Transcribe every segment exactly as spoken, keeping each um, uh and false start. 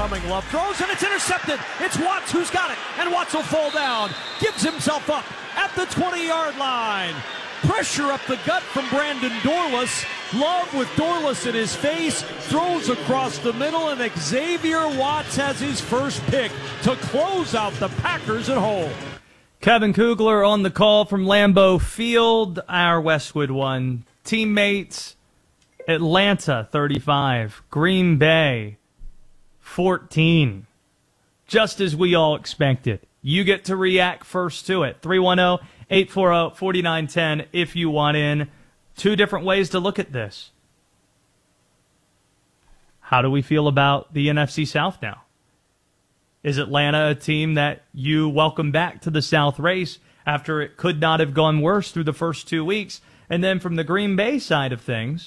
coming. Love throws, and it's intercepted. It's Watts who's got it, and Watts will fall down. Gives himself up at the twenty-yard line. Pressure up the gut from Brandon Dorlus. Love with Dorlus in his face. Throws across the middle, and Xavier Watts has his first pick to close out the Packers at home. Kevin Kugler on the call from Lambeau Field. Our Westwood One teammates. Atlanta thirty-five, Green Bay fourteen. Just as we all expected. You get to react first to it. three one zero, eight four zero, four nine one zero if you want in. Two different ways to look at this. How do we feel about the N F C South now? Is Atlanta a team that you welcome back to the South race after it could not have gone worse through the first two weeks? And then from the Green Bay side of things,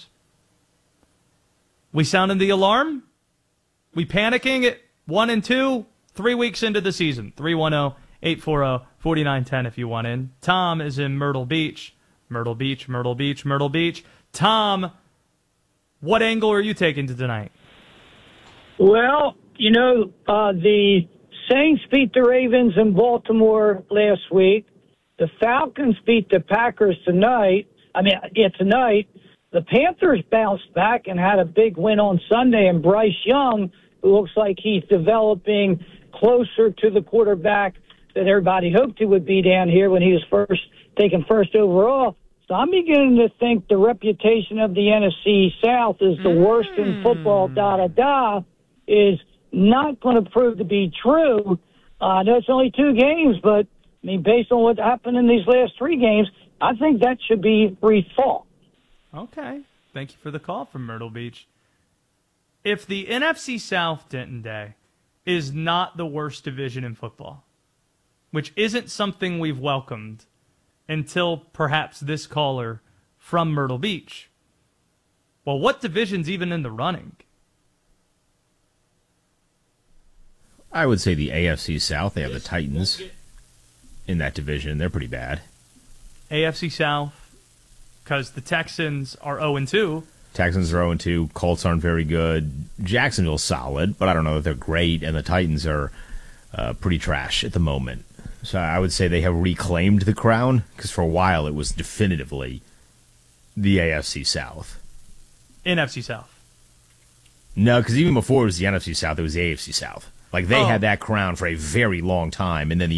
we sounding the alarm? We panicking at one and two, three weeks into the season. three one zero, eight four zero, four nine one zero if you want in. Tom is in Myrtle Beach. Myrtle Beach, Myrtle Beach, Myrtle Beach. Tom, what angle are you taking to tonight? Well, you know, uh, the Saints beat the Ravens in Baltimore last week. The Falcons beat the Packers tonight. I mean, yeah, tonight. The Panthers bounced back and had a big win on Sunday, and Bryce Young, who looks like he's developing closer to the quarterback that everybody hoped he would be down here when he was first taken first overall. So I'm beginning to think the reputation of the N F C South is the worst in football, da-da-da, is not going to prove to be true. Uh, I know it's only two games, but, I mean, based on what happened in these last three games, I think that should be rethought. Okay. Thank you for the call from Myrtle Beach. If the N F C South, Denton Day, is not the worst division in football, which isn't something we've welcomed until perhaps this caller from Myrtle Beach, well, what division's even in the running? I would say the A F C South. They have the Titans in that division. They're pretty bad. A F C South, because the Texans are oh and two. Texans are oh and two. Colts aren't very good. Jacksonville's solid, but I don't know that they're great. And the Titans are uh, pretty trash at the moment. So I would say they have reclaimed the crown, because for a while it was definitively the A F C South. N F C South. No, because even before it was the N F C South, it was the A F C South. Like, they oh. had that crown for a very long time, and then the